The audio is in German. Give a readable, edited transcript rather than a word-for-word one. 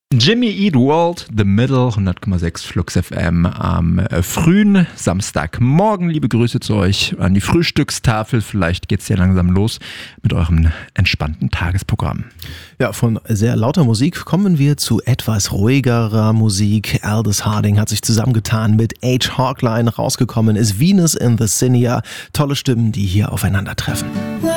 Jimmy Eat World, The Middle, 100,6 Flux FM am frühen Samstagmorgen. Liebe Grüße zu euch an die Frühstückstafel. Vielleicht geht's ja langsam los mit eurem entspannten Tagesprogramm. Ja, von sehr lauter Musik kommen wir zu etwas ruhigerer Musik. Aldous Harding hat sich zusammengetan mit H. Hawkline. Rausgekommen ist Venus in the Cinia. Tolle Stimmen, die hier aufeinandertreffen.